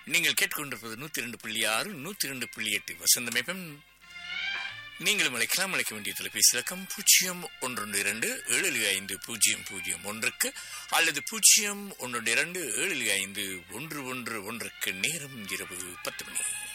நீங்கள் கேட்டுக்கொண்டிருப்பது 102.6 102.8 வசந்தம் FM. நீங்களும் அழைக்கலாம். அழைக்க வேண்டிய தொலைபேசி இலக்கம் 0127550001 அல்லது 0127551111. நேரம் இரவு 10 மணி.